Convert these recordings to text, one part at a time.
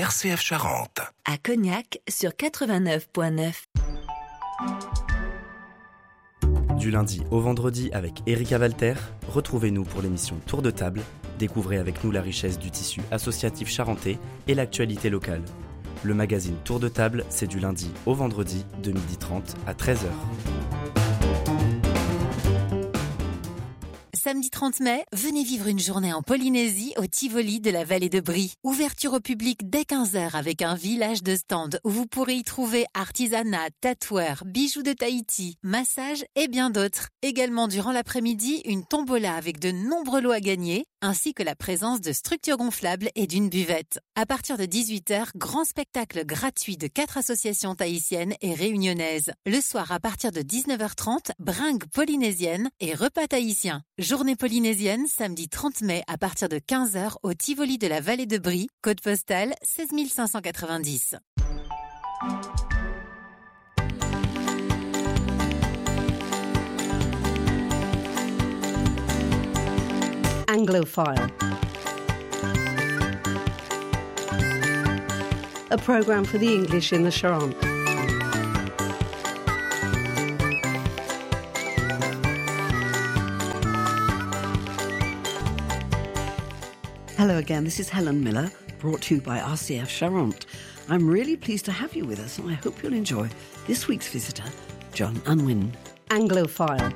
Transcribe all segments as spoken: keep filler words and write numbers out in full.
R C F Charente. À Cognac sur quatre-vingt-neuf virgule neuf. Du lundi au vendredi avec Erika Walter, retrouvez-nous pour l'émission Tour de table. Découvrez avec nous la richesse du tissu associatif charentais et l'actualité locale. Le magazine Tour de table, c'est du lundi au vendredi de midi trente à treize heures. Samedi trente mai, venez vivre une journée en Polynésie au Tivoli de la vallée de Brie. Ouverture au public dès quinze heures avec un village de stands où vous pourrez y trouver artisanat, tatoueurs, bijoux de Tahiti, massages et bien d'autres. Également durant l'après-midi, une tombola avec de nombreux lots à gagner, ainsi que la présence de structures gonflables et d'une buvette. À partir de dix-huit heures, grand spectacle gratuit de quatre associations tahitiennes et réunionnaises. Le soir, à partir de dix-neuf heures trente, bringue polynésienne et repas tahitien. Journée polynésienne, samedi trente mai, à partir de quinze heures, au Tivoli de la vallée de Brie, code postal seize mille cinq cent quatre-vingt-dix. Anglophile, a programme for the English in the Charente. Hello again, this is Helen Miller, brought to you by R C F Charente. I'm really pleased to have you with us, and I hope you'll enjoy this week's visitor, John Unwin. Anglophile.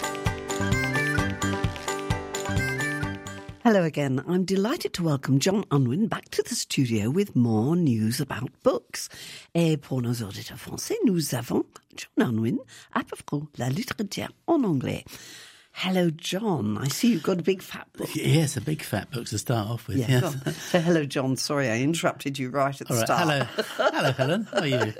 Hello again. I'm delighted to welcome John Unwin back to the studio with more news about books. Et pour nos auditeurs français, nous avons John Unwin, à peu près la littérature en anglais. Hello, John. I see you've got a big fat book. Yes, a big fat book to start off with. Yeah, yes. So hello, John. Sorry, I interrupted you right at the All right. start. Hello, hello, Helen. How are you?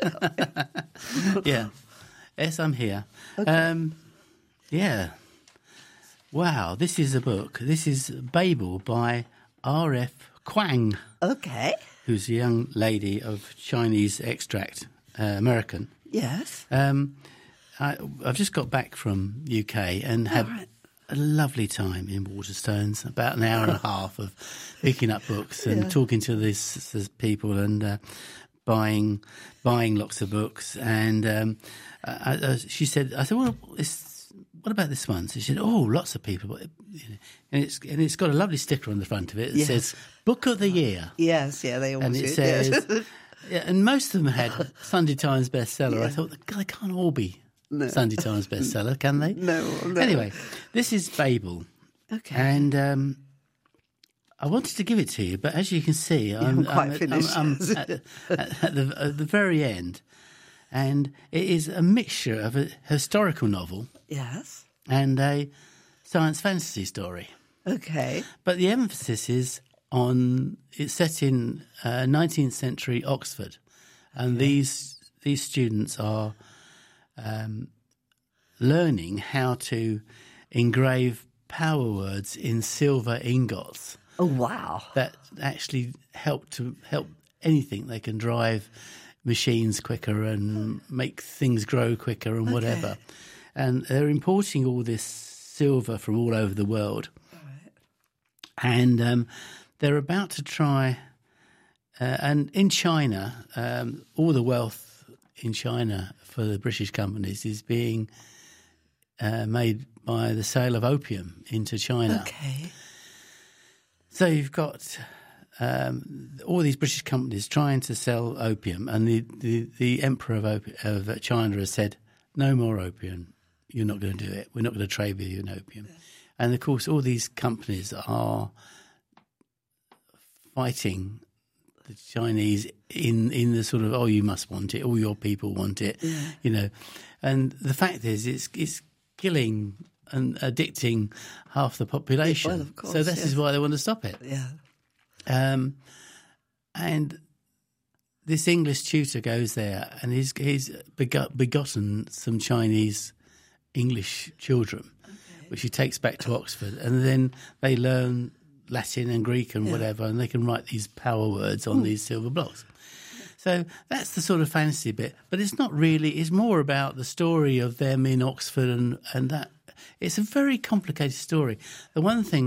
Yeah. Yes, I'm here. Okay. Um, yeah. Wow, this is a book. This is Babel by R F Kuang. Okay. Who's a young lady of Chinese extract, uh, American. Yes. Um, I, I've just got back from U K and had right. a lovely time in Waterstones, about an hour and a half of picking up books and Yeah. talking to these, these people and uh, buying buying lots of books. And um, I, I, she said, I said, well, it's, what about this one? So she said, oh, lots of people. And it's and it's got a lovely sticker on the front of it that Yes. says, Book of the Year. Yes, yeah, they all And do. it says, yes. yeah, and most of them had Sunday Times bestseller. Yeah. I thought, they can't all be No. Sunday Times bestseller, can they? No, no. Anyway, this is Babel. Okay. And um, I wanted to give it to you, but as you can see, I'm, haven't quite I'm, at- finished. I'm, I'm at, at, at, the, at the very end. And it is a mixture of a historical novel Yes. and a science fantasy story. Okay. But the emphasis is on, it's set in uh, nineteenth century Oxford. And these these students are um, learning how to engrave power words in silver ingots Oh, wow. that actually help to help anything. They can drive machines quicker and make things grow quicker and whatever. And they're importing all this silver from all over the world. And um, they're about to try, uh, and in China, um, all the wealth in China for the British companies is being uh, made by the sale of opium into China. Okay. So you've got um, all these British companies trying to sell opium, and the, the, the emperor of, opi- of China has said, no more opium, you're not going to do it, we're not going to trade with you in opium. And of course all these companies are fighting the Chinese in, in the sort of, oh, you must want it, all your people want it, Yeah. you know. And the fact is it's, it's killing and addicting half the population. Well, of course, so this yes. is why they want to stop it. Yeah. Um, and this English tutor goes there, and he's he's begot, begotten some Chinese English children, which he takes back to Oxford, and then they learn Latin and Greek and Yeah. whatever, and they can write these power words on these silver blocks. So that's the sort of fantasy bit, but it's not really. It's more about the story of them in Oxford, and and that it's a very complicated story. The one thing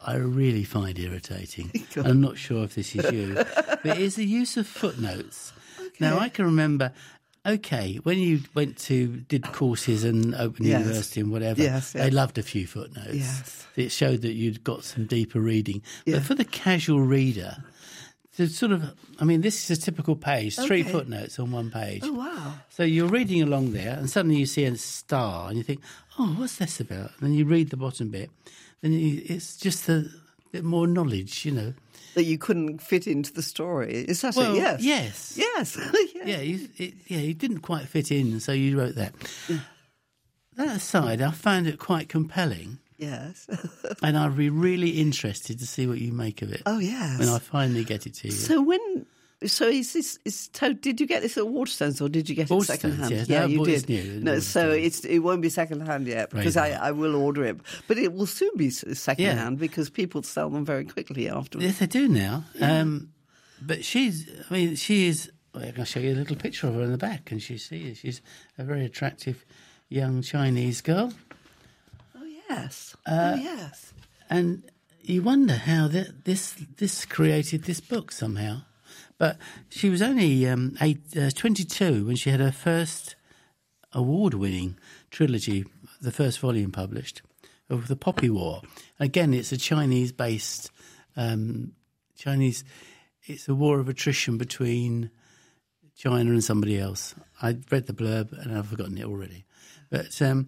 I really find irritating. I'm not sure if this is you, but it's the use of footnotes. Okay. Now, I can remember, okay, when you went to, did courses and Open Yes. University and whatever, Yes, they yes. loved a few footnotes. Yes. It showed that you'd got some deeper reading. Yeah. But for the casual reader, to sort of, I mean, this is a typical page, three Okay. footnotes on one page. Oh, wow. So you're reading along there, and suddenly you see a star, and you think, "Oh, what's this about?" And then you read the bottom bit, and you, it's just a bit more knowledge, you know. That you couldn't fit into the story. Is that Well, it? Yes. yes, Yes. yes. yeah, you, it, yeah. You didn't quite fit in, so you wrote that. That aside, I found it quite compelling, Yes. and I'd be really interested to see what you make of it. Oh, yes. when I finally get it to you. So when, so is this? Is to, did you get this at Waterstones or did you get it Waterstones, second hand? yes. Yeah, No, I you bought did. this new at No, so Waterstones. it's it won't be second hand yet because I, Right. I will order it, but it will soon be second Yeah. hand because people sell them very quickly afterwards. Yes, they do now. Um, but she's, I mean, she is, well, I can show you a little picture of her in the back, and she sees she's a very attractive young Chinese girl. Oh yes. Uh, oh yes. And you wonder how that this this created this book somehow. But she was only um, eight, uh, twenty-two when she had her first award-winning trilogy, the first volume published, of The Poppy War. Again, it's a Chinese-based, um, Chinese, it's a war of attrition between China and somebody else. I read the blurb and I've forgotten it already. But um,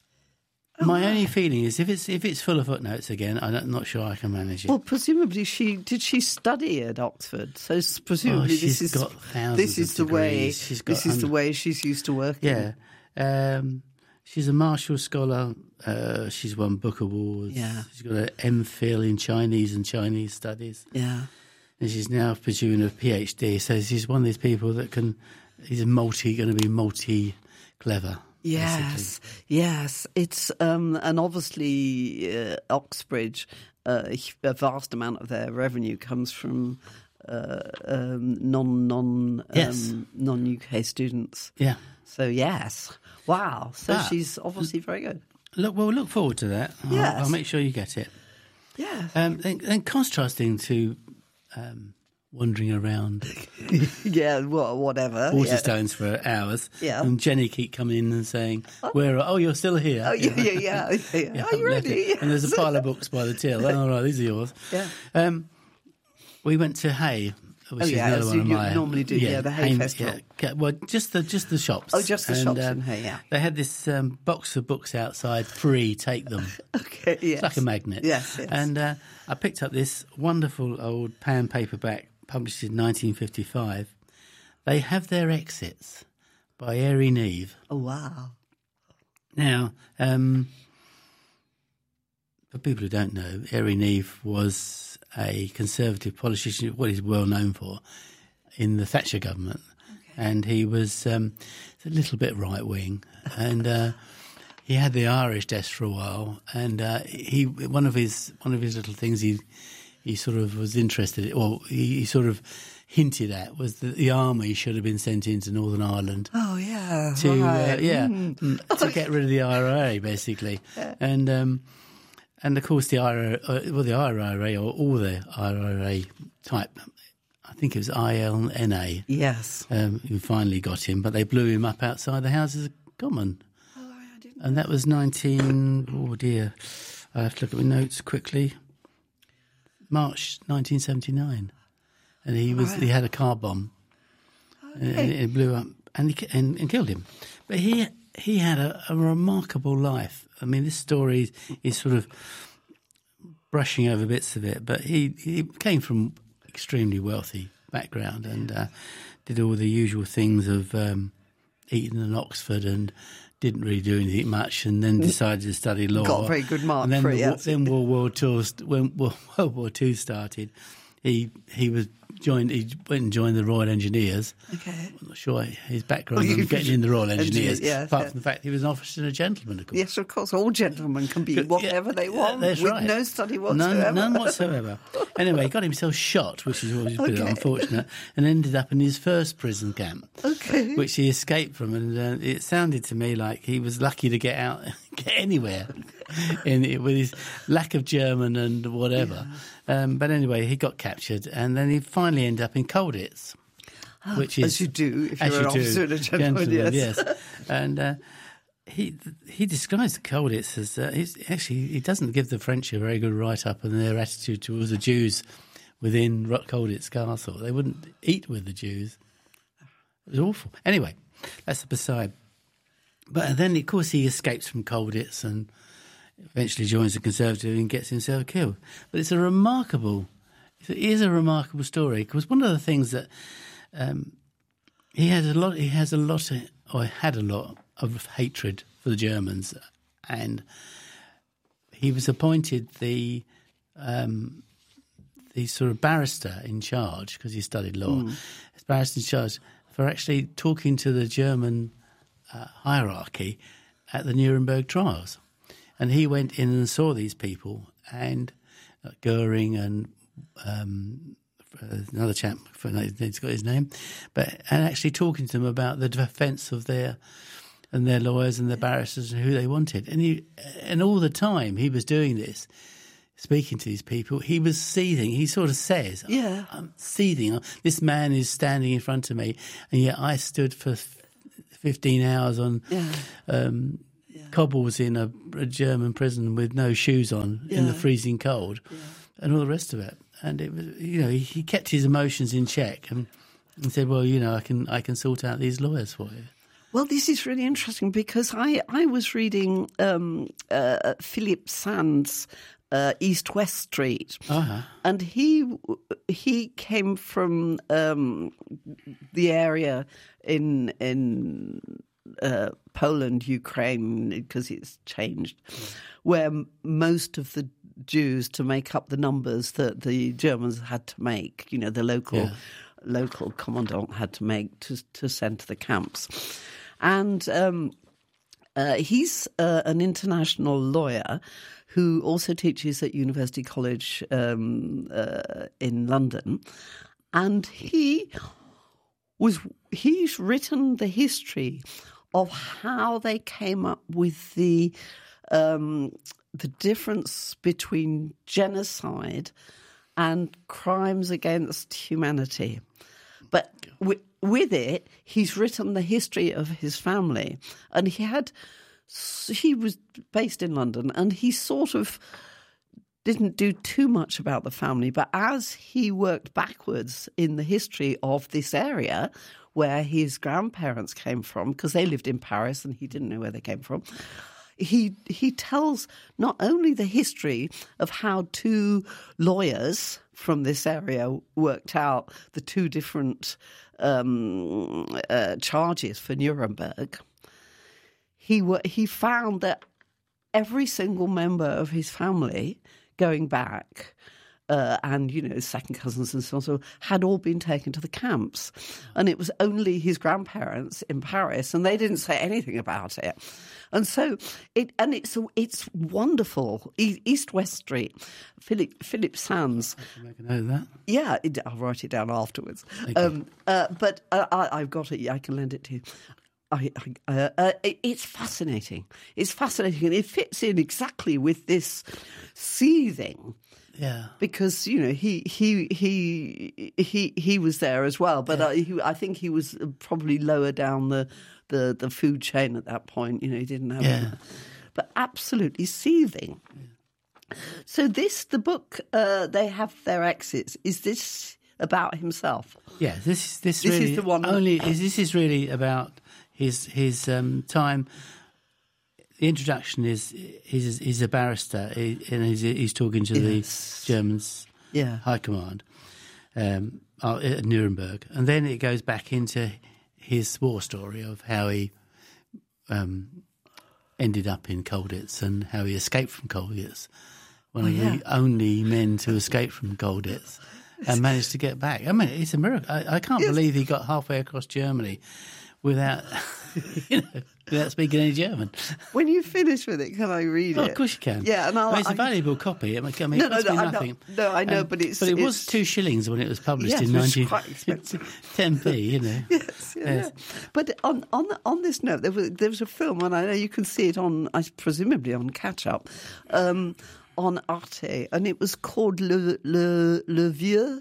my only feeling is if it's if it's full of footnotes again, I'm not sure I can manage it. Well, presumably she did. She study at Oxford, so s- presumably Oh, this she's is got thousands this is of the way. degrees. She's got This is the un- way she's used to working. Yeah. Um, she's a Marshall Scholar. Uh, she's won book awards. Yeah. She's got an MPhil in Chinese and Chinese studies. Yeah. And she's now pursuing a PhD. So she's one of these people that can, is multi, going to be multi-clever. Yes, yes. It's um, and obviously uh, Oxbridge, uh, a vast amount of their revenue comes from uh, um, non non um, Yes. non U K students. Yeah. So yes, wow. So But- she's obviously very good. Look, well, look forward to that. I'll, Yes. I'll make sure you get it. Yes. Um, and, and contrasting to um, wandering around yeah. Well, whatever. yeah. Waterstones for hours, Yeah. and Jenny keep coming in and saying, "Where? Are, oh, you're still here." Oh yeah, yeah, yeah. yeah, yeah. Yeah, Are you left ready? it. And there's a pile of books by the till. Oh, right, these are yours. Yeah. Um, we went to Hay, which Oh, is yeah, another as one of you my normally do, yeah, the Hay Hay- Festival. Yeah, well, just the just the shops. Oh, just the And, shops um, in Hay, yeah. They had this um, box of books outside, free. Take them. Okay. Yes. It's like a magnet. Yes. yes. And uh, I picked up this wonderful old pan paperback published in nineteen fifty-five. They have their exits by Airy Neve. oh wow. Now, um, for people who don't know, Airy Neve was a Conservative politician, what he's well known for, in the Thatcher government. And he was um, a little bit right-wing. And uh, he had the Irish desk for a while. And uh, he one of his one of his little things he he sort of was interested in, or he, he sort of hinted at, was that the army should have been sent into Northern Ireland Oh yeah. to right. uh, yeah Mm. mm, to get rid of the I R A basically, and um, and of course the I R A, uh, well the I R A or all the I R A type, I think it was I L N A, Yes. um, who finally got him, but they blew him up outside the Houses of Commons, Oh, I didn't. and that was nineteen. Oh dear, I have to look at my notes quickly. March nineteen seventy-nine, and he was he had a car bomb, and, and it blew up and, he, and and killed him. But he he had a, a remarkable life. I mean, this story is sort of brushing over bits of it, but he he came from extremely wealthy background and uh, did all the usual things of um, Eton and Oxford and didn't really do anything much, and then decided to study law. Got a very good mark and then for it, the- yes. Then World War Two, st- when World War Two started, he he was joined. He went and joined the Royal Engineers. Okay. I'm not sure his background Oh, you- on getting in the Royal Engineers, Engineers, yes, apart yes. from the fact he was an officer and a gentleman, of course. Yes, of course. All gentlemen can be Yeah, whatever they yeah, want that's with right. no study whatsoever. None, none whatsoever. Anyway, he got himself shot, which is always a bit Okay. unfortunate, and ended up in his first prison camp, Okay. which he escaped from. And uh, it sounded to me like he was lucky to get out, get anywhere. in it with his lack of German and whatever. Yeah. Um, but anyway, he got captured, and then he finally ended up in Colditz, oh, which is as you do if you're an officer and a gentleman. gentleman, yes, yes. And uh, he he describes Colditz as uh, he's, actually he doesn't give the French a very good write up on their attitude towards the Jews within Colditz Castle. They wouldn't eat with the Jews. It was awful. Anyway, that's a beside. But then, of course, he escapes from Colditz and eventually joins the Conservative and gets himself killed. But it's a remarkable, it is a remarkable story, because one of the things that um, he has a lot, he has a lot, of, or had a lot of hatred for the Germans, and he was appointed the um, the sort of barrister in charge, because he studied law, mm. as barrister in charge for actually talking to the German uh, hierarchy at the Nuremberg trials. And he went in and saw these people, and uh, Goering and um, another chap, he's got his name, but and actually talking to them about the defence of their and their lawyers and their barristers and who they wanted. And he, and all the time he was doing this, speaking to these people, he was seething. He sort of says, yeah. I'm seething. This man is standing in front of me, and yet I stood for fifteen hours on yeah. Um, yeah. cobbles in a, a German prison with no shoes on yeah. in the freezing cold yeah. and all the rest of it. And it was, you know, he, he kept his emotions in check and, and said, well, you know, I can I can sort out these lawyers for you. Well, this is really interesting, because I, I was reading um, uh, Philip Sands' Uh, East West Street, uh-huh. and he he came from um, the area in in uh, Poland, Ukraine, because it's changed, yeah. where most of the Jews, to make up the numbers that the Germans had to make, you know, the local yeah. local commandant had to make to to send to the camps, and um, uh, he's uh, an international lawyer who also teaches at University College um, uh, in London, and he was he's written the history of how they came up with the um, the difference between genocide and crimes against humanity. But w- with it, he's written the history of his family, and he had. He was based in London, and he sort of didn't do too much about the family. But as he worked backwards in the history of this area where his grandparents came from, because they lived in Paris and he didn't know where they came from, he he tells not only the history of how two lawyers from this area worked out the two different um, uh, charges for Nuremberg. He he found that every single member of his family going back, uh, and, you know, second cousins and so on, so had all been taken to the camps. And it was only his grandparents in Paris, and they didn't say anything about it. And so it and it's it's wonderful. East West Street, Philip Philip Sands. I can make a note of that. Yeah, it, I'll write it down afterwards. Um, uh, but uh, I, I've got it. I can lend it to you. I, I, uh, uh, it's fascinating. It's fascinating, and it fits in exactly with this seething. Yeah, because, you know, he he he he he was there as well, but yeah. I, he, I think he was probably lower down the, the, the food chain at that point. You know, he didn't have, yeah. a, but absolutely seething. Yeah. So this the book. Uh, they have their exits. Is this about himself? Yeah, this is this, this really is the one. Only is this is really about. His his um, time. The introduction is he's he's a barrister, he, and he's he's talking to yes. the Germans yeah. high command um, at Nuremberg, and then it goes back into his war story of how he um, ended up in Colditz and how he escaped from Colditz, one oh, of yeah. the only men to escape from Colditz and managed to get back. I mean, it's a miracle. I, I can't yes. believe he got halfway across Germany without you know, without speaking any German. When you finish with it, can I read Oh, it? of course you can. Yeah, and I'll, I mean, it's a I- valuable copy. I mean, I mean, No, it no, cost no, me I know- nothing. no, I know, Um, but it's- but it it's- was two shillings when it was published Yes, in it was nineteen quite expensive. ten p. You know. Yes, yeah, Yes. yeah. But on on on this note, there was there was a film, and I know you can see it on, I presumably on Catch Up, um, on Arte, and it was called Le Le Le Vieux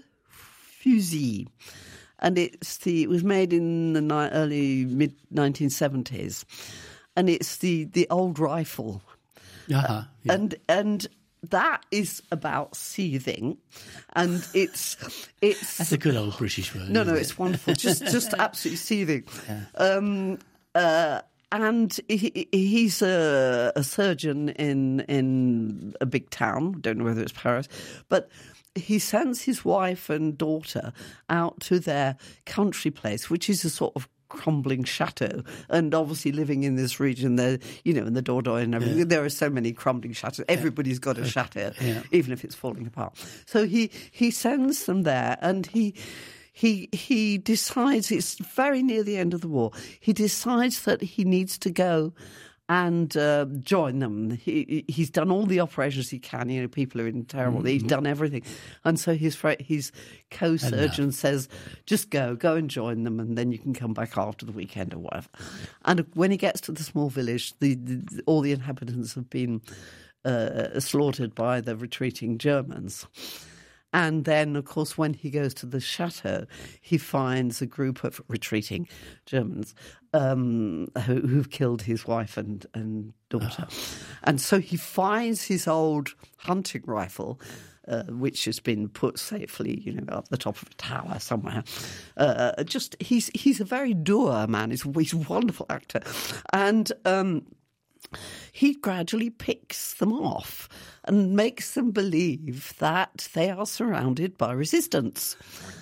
Fusil, and it's the it was made in the ni- early mid nineteen seventies, and it's the the old rifle, Uh-huh, yeah. and and. That is about seething, and it's it's That's a good old British word. no, no, isn't it's it? wonderful. Just, just absolutely seething. Um, uh, and he, he's a, a surgeon in in a big town. Don't know whether it's Paris, but he sends his wife and daughter out to their country place, which is a sort of crumbling chateau, and obviously living in this region, there, you know, in the Dordogne and everything, Yeah. there are so many crumbling chateaux. Everybody's got a chateau, Yeah. even if it's falling apart. So he he sends them there, and he. He he decides, it's very near the end of the war, he decides that he needs to go and uh, join them. He he's done all the operations he can. You know, people are in terrible. Mm-hmm. He's done everything, and so his fri- his co-surgeon says, "Just go, go and join them, and then you can come back after the weekend or whatever." And when he gets to the small village, the, the all the inhabitants have been uh, slaughtered by the retreating Germans. And then, of course, when he goes to the chateau, he finds a group of retreating Germans um, who, who've killed his wife and, and daughter. And so he finds his old hunting rifle, uh, which has been put safely, you know, up the top of a tower somewhere. Uh, just he's he's a very dour man. He's, he's a wonderful actor, and. Um, he gradually picks them off and makes them believe that they are surrounded by resistance.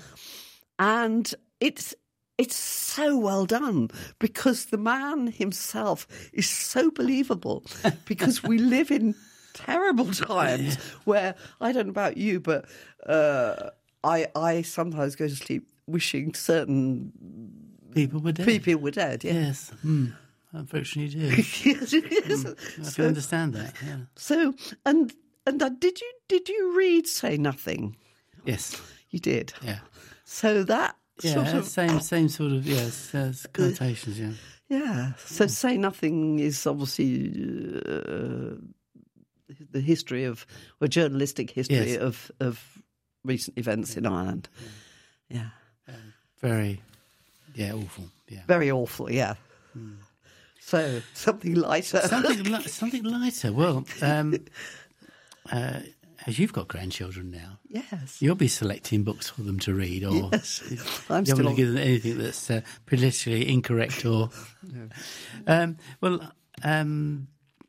And it's it's so well done because the man himself is so believable because we live in terrible times where, I don't know about you, but uh, I, I sometimes go to sleep wishing certain People were dead. people were dead. Yeah. Yes. Mm. Unfortunately, you do. Yes, yes. I So- can understand that. Yeah. So, and and uh, did you did you read Say Nothing? Yes. You did. Yeah. So that Yeah. sort of same same sort of yes uh, connotations. Yeah. yeah. So Say Nothing is obviously uh, the history of, or journalistic history Yes. of of recent events in Ireland. Yeah, Very. Yeah. Awful. Yeah. very awful. Yeah. So something lighter. Something li- something lighter. Well, um, uh, as you've got grandchildren now, Yes. you'll be selecting books for them to read, or Yes. you I'm don't still want on- to give them anything that's uh, politically incorrect or. Um, well, um,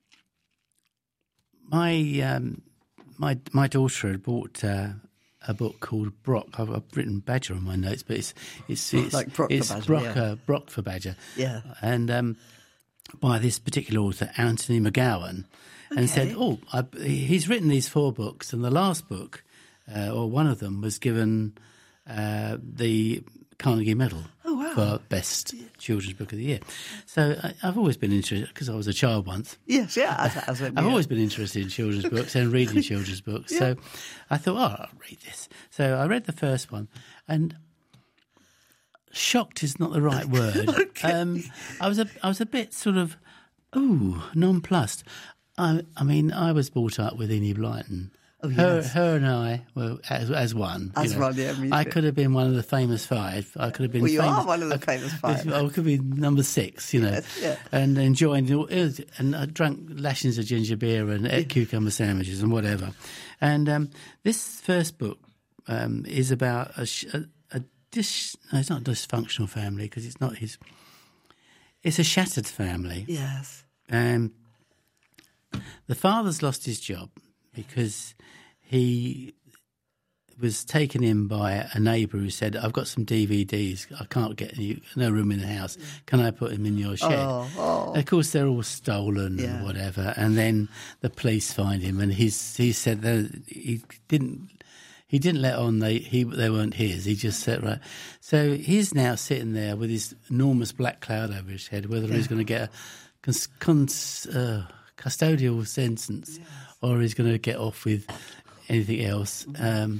my um, my my daughter had bought uh, a book called Brock. I've, I've written Badger on my notes, but it's it's it's Like Brock for it's Badger, Brock, yeah. uh, Brock for Badger. Yeah. and um, by this particular author, Anthony McGowan, and said, "Oh, I, he's written these four books, and the last book, uh, or one of them, was given uh, the Carnegie Medal Oh, wow. for best children's book of the year." So I, I've always been interested because I was a child once. Yes. Yeah. As, as a, I've yeah. always been interested in children's books and reading children's books. So I thought, oh, I'll read this. So I read the first one, and shocked is not the right word. um, I was a, I was a bit sort of, ooh, nonplussed. I, I mean, I was brought up with Enid Blyton. Oh, her, yes. her and I were as, as one. you As know. one, yeah, me I too. could have been one of the famous five. I could have been. Well, you famous, are one of the I- famous five. I could be number six, you know, Yes, yeah. and enjoying it. was- And I drank lashings of ginger beer and ate cucumber sandwiches and whatever. And um, this first book um, is about a, sh- a, a dis. No, it's not a dysfunctional family because it's not his. It's a shattered family. Yes. Um, the father's lost his job because he was taken in by a neighbour who said, "I've got some D V Ds. I can't get any, no room in the house. Can I put them in your shed?" Oh, oh. Of course, they're all stolen Yeah. and whatever. And then the police find him, and he's he said that he didn't. he didn't let on they he they weren't his. He just said, right. So he's now sitting there with his enormous black cloud over his head, whether yeah. he's going to get a cons, cons, uh, custodial sentence yes. or he's going to get off with anything else. Um,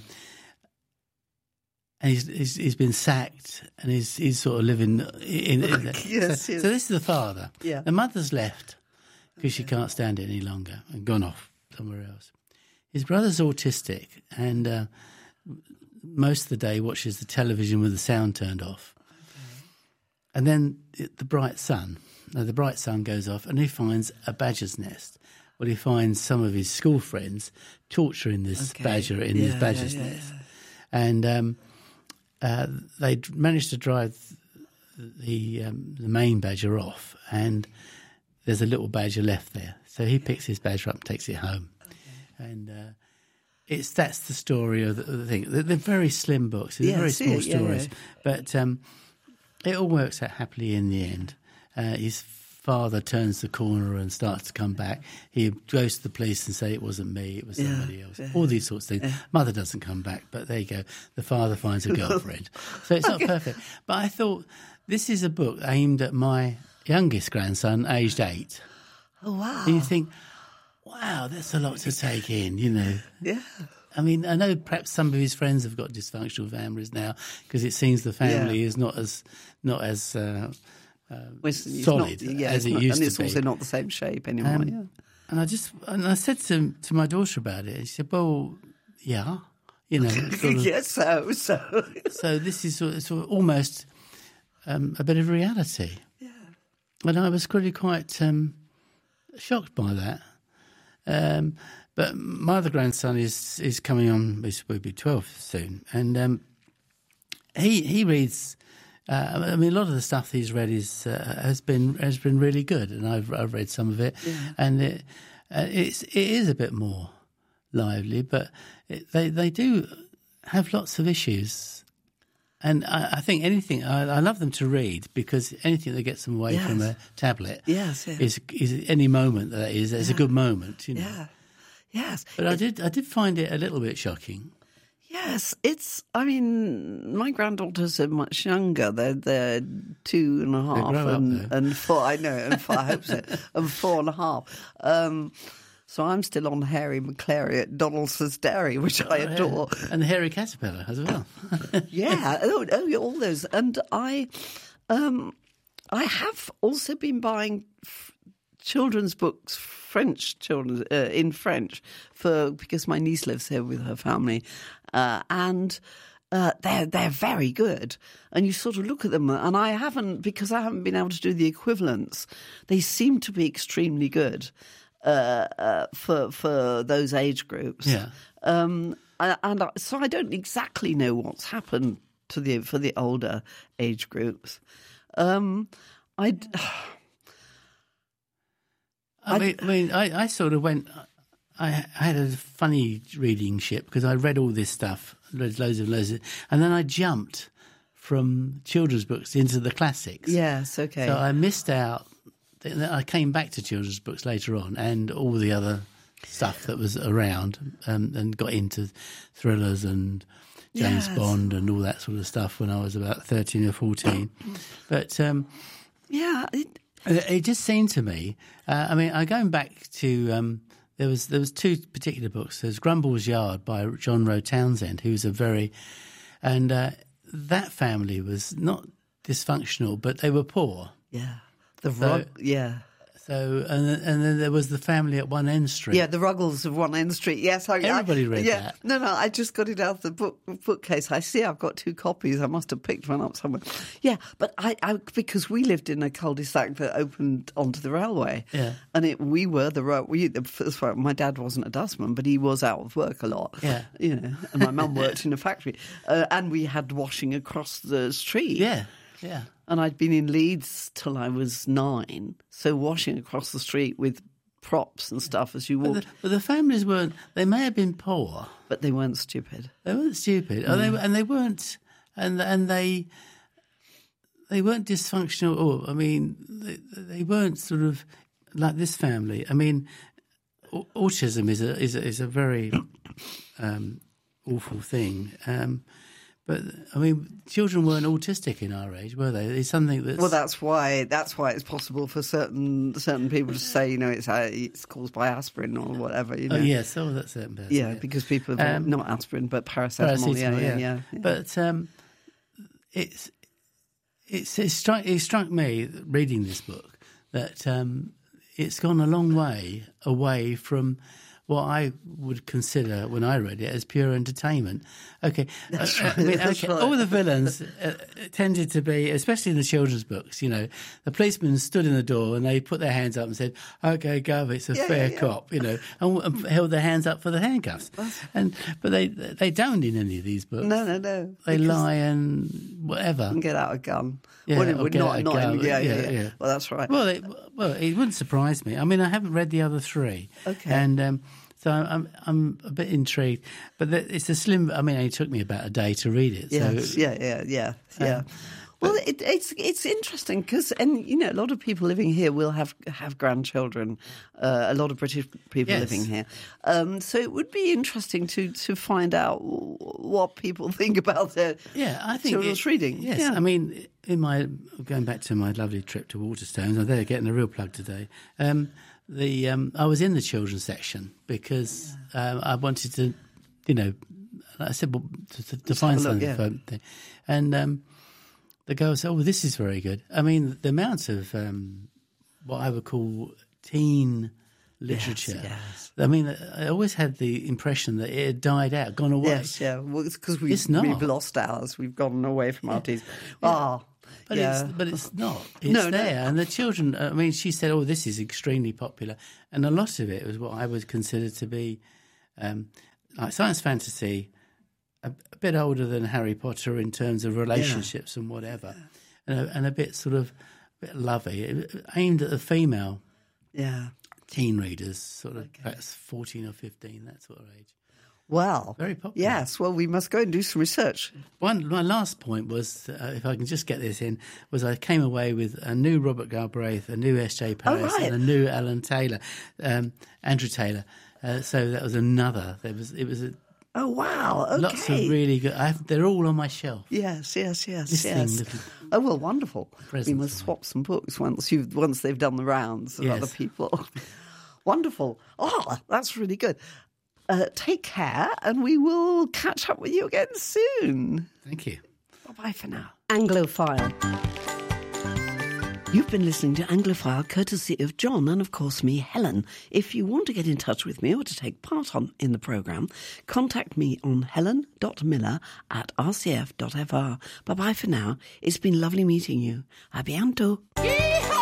and he's, he's he's been sacked, and he's he's sort of living in. in yes, so, yes. so this is the father. Yeah. The mother's left because she can't stand it any longer and gone off somewhere else. His brother's autistic, and uh, most of the day watches the television with the sound turned off. Okay. And then it, the bright sun. Now the bright sun goes off, and he finds a badger's nest. Well, he finds some of his school friends torturing this okay. badger in yeah, this badger's yeah, yeah, nest, yeah. and um, uh, they managed to drive the um, the main badger off, and there's a little badger left there. So he picks his badger up and takes it home, okay. and uh, it's that's the story of the, of the thing. They're, they're very slim books, they're yeah, very small it, yeah, stories, yeah. but um, it all works out happily in the end. Uh, his father turns the corner and starts to come back. He goes to the police and say it wasn't me, it was somebody yeah, else. Yeah. All these sorts of things. Yeah. Mother doesn't come back, but there you go. The father finds a girlfriend. So it's not okay. perfect. But I thought this is a book aimed at my youngest grandson, aged eight. Oh, wow. And you think, wow, that's a lot to take in, you know. Yeah. I mean, I know perhaps some of his friends have got dysfunctional families now because it seems the family yeah. is not as not as uh, uh, well, solid not, yeah, as it not, used to be. And it's also not the same shape anymore, um, yeah. And I just and I said to to my daughter about it. And she said, "Well, yeah, you know, sort of, yes, so so so this is sort of, sort of almost um, a bit of reality." Yeah, and I was really quite um, shocked by that. Um, but my other grandson is is coming on; he will be twelve soon, and um, he he reads. Uh, I mean, a lot of the stuff he's read is uh, has been has been really good, and I've I've read some of it, yeah. and it uh, it's it is a bit more lively, but it, they they do have lots of issues, and I, I think anything I, I love them to read because anything that gets them away yes. from a tablet yes, yeah. is is any moment that is is yeah. a good moment, you know. Yeah, yes. But I did I did find it a little bit shocking. Yes, it's. I mean, my granddaughters are much younger. They're they're two and a half and, and four. I know, and four, I hope so, and four and a half. Um, so I'm still on Harry McClary at Donaldson's Dairy, which I adore, and Harry Caterpillar as well. yeah, oh, oh, all those. And I, um, I have also been buying f- children's books, French children uh, in French, for because my niece lives here with her family. Uh, and uh, they're they're very good, and you sort of look at them, and I haven't because I haven't been able to do the equivalents. They seem to be extremely good uh, uh, for for those age groups. Yeah, um, and I, so I don't exactly know what's happened to the for the older age groups. Um, I. I mean, I, mean I, I sort of went. I, I had a funny reading ship because I read all this stuff, read loads of loads, of, and then I jumped from children's books into the classics. Yes, okay. So I missed out. I came back to children's books later on, and all the other stuff that was around, um, and got into thrillers and James yes. Bond and all that sort of stuff when I was about thirteen or fourteen. But um, yeah, it, it just seemed to me. Uh, I mean, I'm going back to. Um, There was there was two particular books. There's Grumble's Yard by John Rowe Townsend, who's a very, and uh, that family was not dysfunctional, but they were poor. Yeah, the so, rug, yeah. So and and then there was the family at One End Street. Yeah, the Ruggles of One End Street. Yes, I, everybody I, read yeah, that. No, no, I just got it out of the book bookcase. I see, I've got two copies. I must have picked one up somewhere. Yeah, but I, I because we lived in a cul-de-sac that opened onto the railway. Yeah, and it, we were the road. We the first one. My dad wasn't a dustman, but he was out of work a lot. Yeah, you know, and my mum worked in a factory, uh, and we had washing across the street. Yeah, yeah. And I'd been in Leeds till I was nine, so washing across the street with props and stuff as you walked. But the, but the families weren't, they may have been poor. But they weren't stupid. They weren't stupid. Mm. Oh, they, and they weren't, and and they they weren't dysfunctional. Or, I mean, they, they weren't sort of like this family. I mean, autism is a, is a, is a very... Um, awful thing. Um, but I mean, children weren't autistic in our age, were they? It's something that's well. That's why. That's why it's possible for certain certain people to say, you know, it's uh, it's caused by aspirin or whatever. You know. Oh yes, oh that's certain person, yeah, yeah, because people have um, not aspirin but paracetamol. paracetamol yeah, yeah, yeah. yeah, yeah. But um, it's it's it struck it struck me reading this book that um, it's gone a long way away from what I would consider, when I read it, as pure entertainment. Okay, that's uh, right. I mean, that's okay, right. all the villains uh, tended to be, especially in the children's books, you know, the policeman stood in the door and they put their hands up and said, "Okay, go, it's a yeah, fair yeah, yeah. cop," you know, and, and held their hands up for the handcuffs. And but they they don't in any of these books. No, no, no. They lie and whatever. And get out a gun. Yeah, well, it or would get not, out a not gun. yeah, yeah, Yeah, yeah, yeah. Well, that's right. Well, it, well, it wouldn't surprise me. I mean, I haven't read the other three. Okay. And um, so I'm I'm a bit intrigued. But the, it's a slim. I mean, it took me about a day to read it. Yes, So, yeah, yeah, yeah, yeah. Um, Well, it, it's it's interesting because, and you know, a lot of people living here will have have grandchildren. Uh, a lot of British people Yes. living here, um, so it would be interesting to to find out what people think about their yeah, I think children's it- reading. Yes, yeah. I mean, in my going back to my lovely trip to Waterstones, I'm there getting a real plug today. Um, the um, I was in the children's section because um, I wanted to, you know, I said well, to, to, to find have a look, something, yeah. for thing. and um, the girl said, "Oh, well, this is very good." I mean, the amount of um, what I would call teen literature. Yes, yes. I mean, I always had the impression that it had died out, gone away. Yes, yeah. Well, it's because we've, It's not. we've lost ours. We've gone away from our teens. Ah, But yeah. it's but it's not. It's No, no. there, and the children. I mean, she said, "Oh, this is extremely popular," and a lot of it was what I would consider to be um, like science fantasy, a, a bit older than Harry Potter in terms of relationships and whatever, and a, and a bit sort of a bit lovey, aimed at the female yeah. teen readers, sort of perhaps fourteen or fifteen, that sort of age. Well, Very popular. yes. Well, we must go and do some research. One, my last point was, uh, if I can just get this in, was I came away with a new Robert Galbraith, a new S J Paris, right. and a new Alan Taylor, um, Andrew Taylor. Uh, so that was another. There was it was a, Oh wow! Okay. lots of really good. I have, they're all on my shelf. Yes, yes, yes, Listening yes. little Oh well, wonderful. We presents must for swap some books once you once they've done the rounds of Yes. other people. Wonderful. Oh, that's really good. Uh, take care, and we will catch up with you again soon. Thank you. Bye bye for now. Anglophile. You've been listening to Anglophile, courtesy of John and, of course, me, Helen. If you want to get in touch with me or to take part on in the programme, contact me on helen dot miller at r c f dot f r. Bye-bye for now. It's been lovely meeting you. A bientôt.